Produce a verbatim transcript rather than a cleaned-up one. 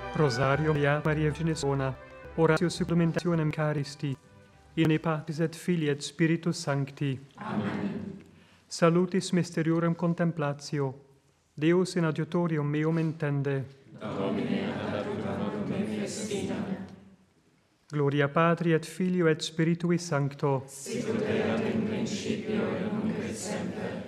Rosario Maria Virginis Ona, oratio supplementationem Charisti, in ne Patris et Filii et Spiritus Sancti. Amen. Salutis mysteriorum contemplatio, Deus in adiutorium meum intende. Domine ad adjutorum me festina. Gloria Patri et Filio et Spiritui Sancto. Sicut erat in principio et nunc et semper